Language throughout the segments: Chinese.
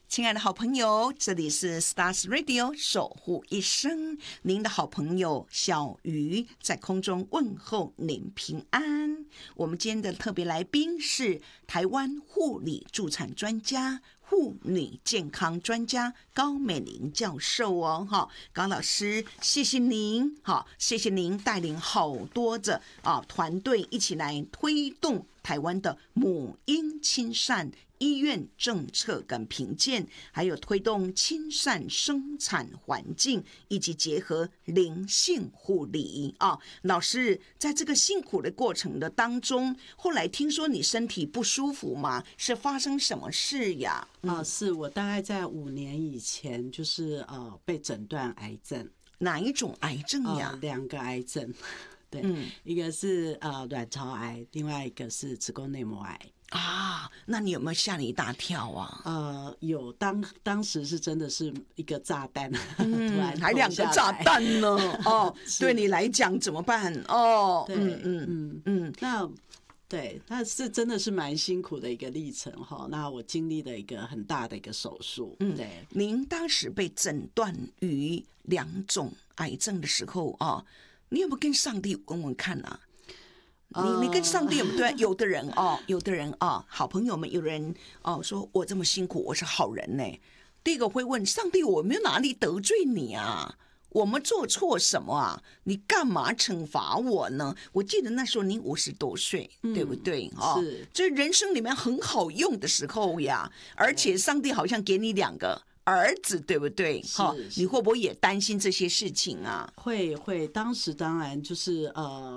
亲爱的好朋友，这里是 Stars Radio 守护一生，您的好朋友小鱼在空中问候您平安。我们今天的特别来宾是台湾护理助产专家、妇女健康专家高美玲教授哦，高老师，谢谢您，谢谢您带领好多的团队一起来推动台湾的母婴亲善医院政策跟评鉴，还有推动亲善生产环境，以及结合灵性护理老师，在这个辛苦的过程的当中，后来听说你身体不舒服嘛，是发生什么事呀？ 是我大概在5年以前，就是被诊断癌症。 哪一种癌症呀 ？2个癌症。对，一个是卵巢癌，另外一个是子宫内膜癌。 那你有没有吓你一大跳啊？ 有，当时是真的是一个炸弹，突然还2个炸弹呢。对你来讲怎么办？ 那是真的是蛮辛苦的一个历程哈。那我经历了一个很大的一个手术。对， 您当时被诊断于2种癌症的时候你有没有跟上帝问问看啊？你跟上帝有没有？对，有的人好朋友们，有人说我这么辛苦，我是好人呢。第一个会问上帝，我没有哪里得罪你啊？我们做错什么啊？你干嘛惩罚我呢？我记得那时候您50多岁，对不对？ 是， 这人生里面很好用的时候呀，而且上帝好像给你2个儿子，对不对？你会不会也担心这些事情啊？ 会，当时当然就是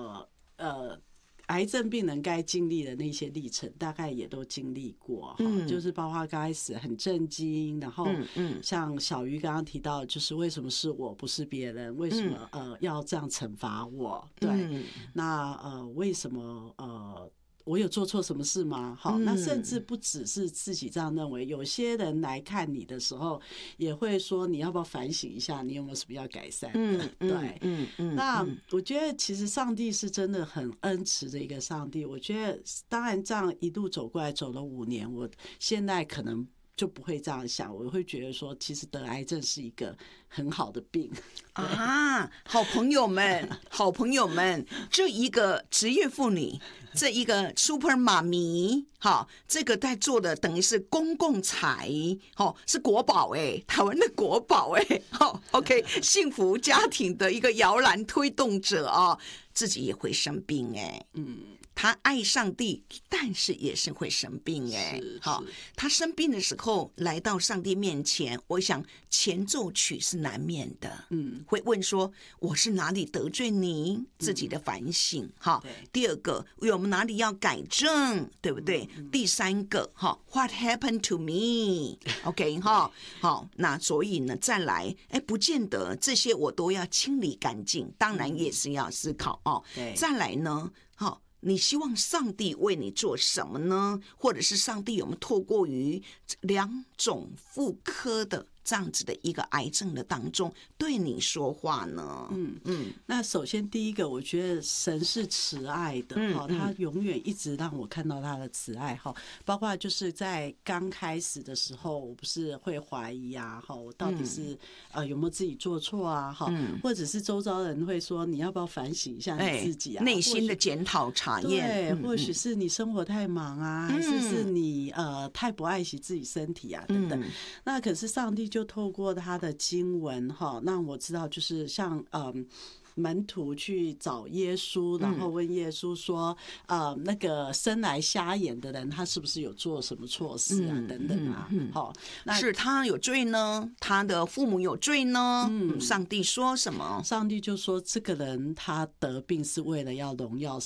癌症病人该经历的那些历程，大概也都经历过就是包括刚开始很震惊，然后像小鱼刚刚提到，就是为什么是我不是别人？为什么要这样惩罚我？对，那为什么我有做错什么事吗？那甚至不只是自己这样认为，有些人来看你的时候，也会说你要不要反省一下，你有没有什么要改善的？对，那我觉得其实上帝是真的很恩慈的一个上帝。我觉得当然这样一路走过来，走了5年，我现在可能就不会这样想，我会觉得说，其实得癌症是一个很好的病好朋友们，这一个职业妇女，这一个 super 妈咪，这个在做的等于是公共财，是国宝台湾的国宝OK， 幸福家庭的一个摇篮推动者自己也会生病他爱上帝，但是也是会生病他生病的时候来到上帝面前，我想前奏曲是难免的，会问说我是哪里得罪你，自己的反省第2个有没有哪里要改正，对不对？第3个What happened to me OK 那所以呢再来不见得这些我都要清理干净，当然也是要思考再来呢你希望上帝为你做什么呢？或者是上帝有没有透过于2种妇科的这样子的一个癌症的当中对你说话呢？ 那首先第一个，我觉得神是慈爱的他永远一直让我看到他的慈爱包括就是在刚开始的时候，我不是会怀疑我到底是有没有自己做错或者是周遭人会说你要不要反省一下你自己内心的检讨查验， 对，或许是你生活太忙还是你太不爱惜自己身体等等。那可是上帝就透过他的经文让我知道，就是像门徒去找耶稣，然后问耶稣说那个生来瞎眼的人他是不是有做什么错事等等是他有罪呢？他的父母有罪呢？上帝说什么？ 上帝就说这个人他得病是为了要荣耀